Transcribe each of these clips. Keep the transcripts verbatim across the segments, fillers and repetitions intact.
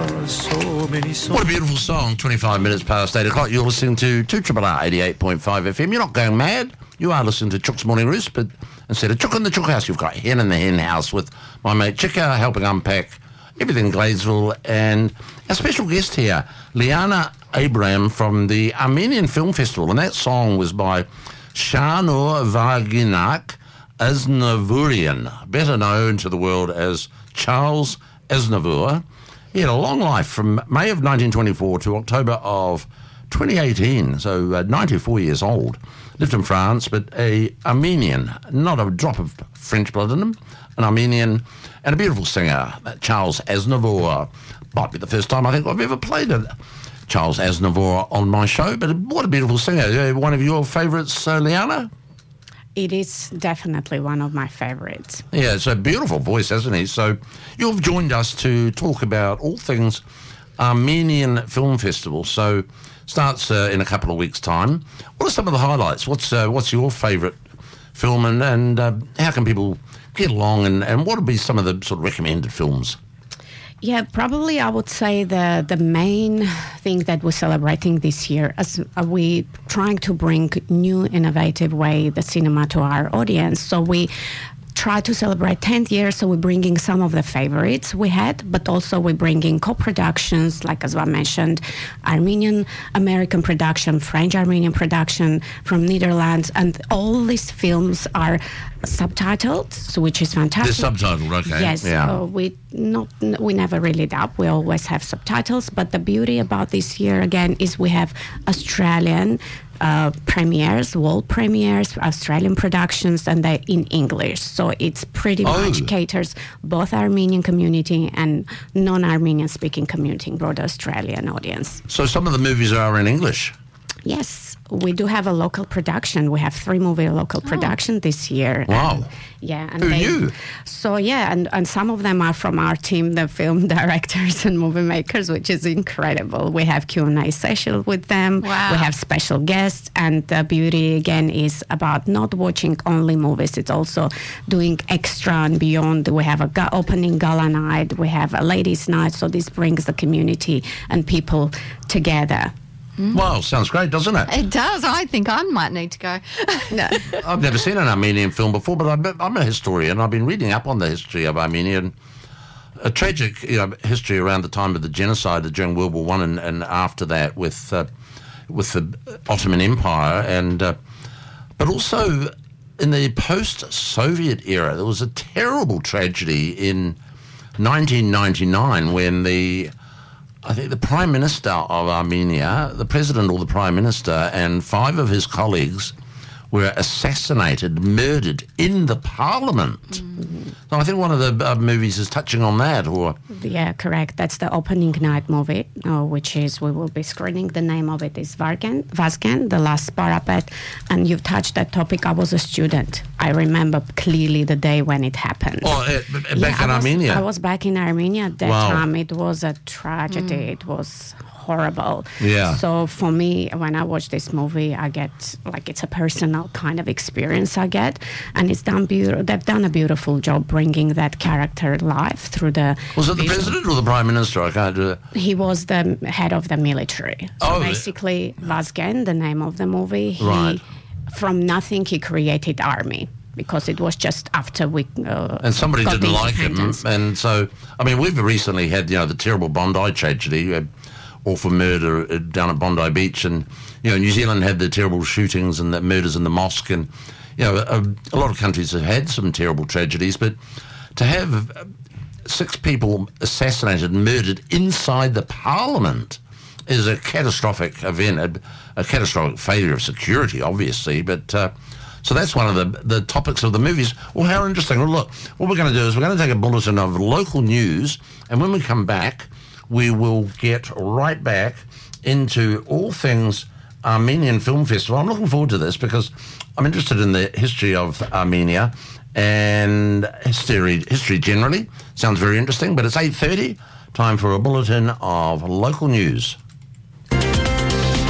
are so many songs. What a beautiful song. twenty-five minutes past eight o'clock. You're listening to two R R R eighty-eight point five F M. You're not going mad. You are listening to Chook's Morning Roost, but instead of Chook in the Chook House, you've got Hen in the Hen House with my mate Chika helping unpack everything Gladesville, and our special guest here, Liana Abraham from the Armenian Film Festival, and that song was by Shanur Vaginak Aznavourian, better known to the world as Charles Aznavour. He had a long life from May of nineteen twenty-four to October of twenty eighteen, so uh, ninety-four years old. Lived in France, but a Armenian, not a drop of French blood in him, an Armenian, and a beautiful singer, Charles Aznavour. Might be the first time I think I've ever played it. Charles Aznavour on my show, but what a beautiful singer. One of your favourites, uh, Liana? It is definitely one of my favourites. Yeah, it's a beautiful voice, hasn't he? So you've joined us to talk about all things Armenian Film Festival. So starts uh, in a couple of weeks' time. What are some of the highlights? What's uh, what's your favourite film, and, and uh, how can people get along, and, and what would be some of the sort of recommended films? Yeah, probably I would say the the main thing that we're celebrating this year is uh, we trying to bring new, innovative way the cinema to our audience. So we try to celebrate tenth year, so we're bringing some of the favorites we had, but also we're bringing co-productions, like as I mentioned, Armenian American production, French Armenian production from Netherlands, and all these films are subtitled, so which is fantastic. They're subtitled, okay. Yes, yeah. uh, we not we never really dub. We always have subtitles, but the beauty about this year again is we have Australian uh, premieres, world premieres, Australian productions, and they're in English. So it's pretty oh. much caters both Armenian community and non-Armenian speaking community, broad Australian audience. So some of the movies are in English? Yes, we do have a local production. We have three movie local oh. production this year. Wow. And, yeah. And Who they, knew? So, yeah, and, and some of them are from our team, the film directors and movie makers, which is incredible. We have Q and A session with them. Wow. We have special guests. And the beauty, again, is about not watching only movies. It's also doing extra and beyond. We have a ga- opening gala night. We have a ladies' night. So this brings the community and people together. Mm. Wow, sounds great, doesn't it? It does. I think I might need to go. No. I've never seen an Armenian film before, but I'm, I'm a historian. I've been reading up on the history of Armenia, a tragic you know, history around the time of the genocide during World War One and, and after that with uh, with the Ottoman Empire, and uh, but also in the post-Soviet era, there was a terrible tragedy in nineteen ninety-nine when the I think the Prime Minister of Armenia, the President or the Prime Minister, and five of his colleagues were assassinated, murdered in the Parliament. Mm-hmm. So I think one of the uh, movies is touching on that. Or Yeah, correct. That's the opening night movie, uh, which is, we will be screening. The name of it is Vazgen, Vazgen, The Last Parapet. And you've touched that topic. I was a student. I remember clearly the day when it happened. Oh, uh, b- back yeah, in I was, Armenia? I was back in Armenia at that Wow. time. It was a tragedy. Mm. It was horrible. Yeah. So for me, when I watch this movie, I get, like, it's a personal kind of experience I get. And it's done be- they've done a beautiful job bringing that character live through the... Was it the visual. President or the Prime Minister? I can't do it. He was the head of the military. So Oh. basically, Vazgen, the name of the movie, he, Right. from nothing, he created army. Because it was just after we uh, And somebody got didn't the like him. independence. And so, I mean, we've recently had, you know, the terrible Bondi tragedy, uh, awful murder uh, down at Bondi Beach. And, you know, New Zealand had the terrible shootings and the murders in the mosque. And, you know, a, a lot of countries have had some terrible tragedies. But to have uh, six people assassinated and murdered inside the Parliament is a catastrophic event, a, a catastrophic failure of security, obviously. But... Uh, So that's one of the, the topics of the movies. Well, how interesting. Well, look, what we're going to do is we're going to take a bulletin of local news, and when we come back, we will get right back into all things Armenian Film Festival. I'm looking forward to this because I'm interested in the history of Armenia and history, history generally. Sounds very interesting, but it's eight thirty, time for a bulletin of local news.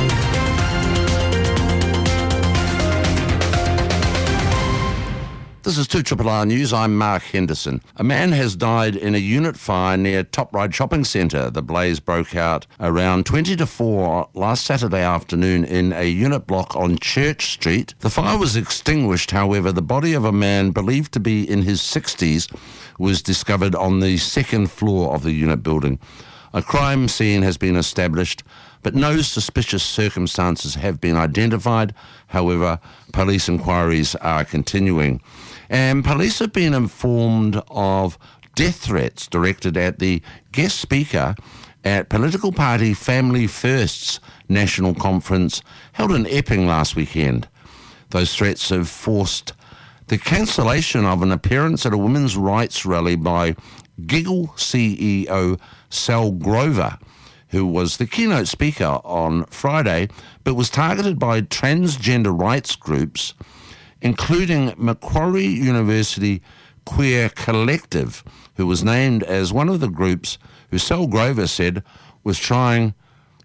The This is two R R R News. I'm Mark Henderson. A man has died in a unit fire near Top Ryde Shopping Centre. The blaze broke out around twenty to four last Saturday afternoon in a unit block on Church Street. The fire was extinguished, however. The body of a man believed to be in his sixties was discovered on the second floor of the unit building. A crime scene has been established, but no suspicious circumstances have been identified. However, police inquiries are continuing. And police have been informed of death threats directed at the guest speaker at political party Family First's national conference held in Epping last weekend. Those threats have forced the cancellation of an appearance at a women's rights rally by Giggle C E O Sal Grover, who was the keynote speaker on Friday, but was targeted by transgender rights groups, including Macquarie University Queer Collective, who was named as one of the groups who Sal Grover said was trying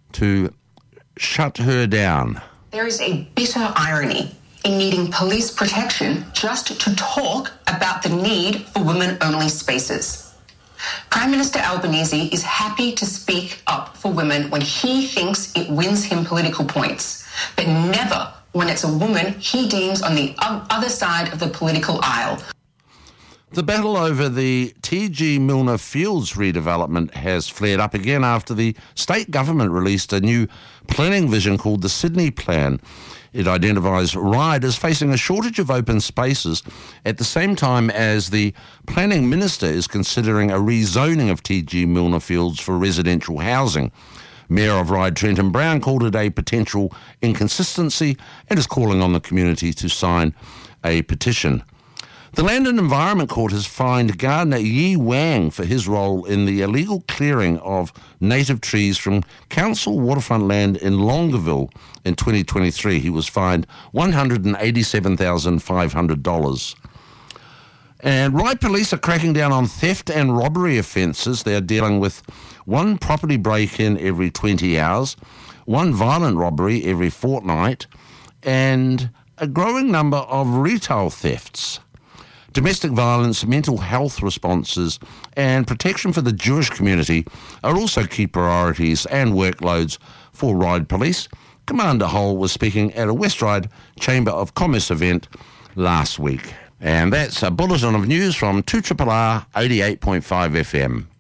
to shut her down. There is a bitter irony in needing police protection just to talk about the need for women-only spaces. Prime Minister Albanese is happy to speak up for women when he thinks it wins him political points, but never when it's a woman he deems on the other side of the political aisle. The battle over the T G Milner Fields redevelopment has flared up again after the state government released a new planning vision called the Sydney Plan. It identifies Ryde as facing a shortage of open spaces at the same time as the planning minister is considering a rezoning of T G Milner Fields for residential housing. Mayor of Ryde, Trenton Brown, called it a potential inconsistency and is calling on the community to sign a petition. The Land and Environment Court has fined gardener Yi Wang for his role in the illegal clearing of native trees from council waterfront land in Longueville in twenty twenty-three. He was fined one hundred eighty-seven thousand five hundred dollars. And Ryde police are cracking down on theft and robbery offences. They're dealing with one property break-in every twenty hours, one violent robbery every fortnight, and a growing number of retail thefts. Domestic violence, mental health responses, and protection for the Jewish community are also key priorities and workloads for Ryde Police. Commander Hull was speaking at a West Ryde Chamber of Commerce event last week. And that's a bulletin of news from two R R R eighty-eight point five F M.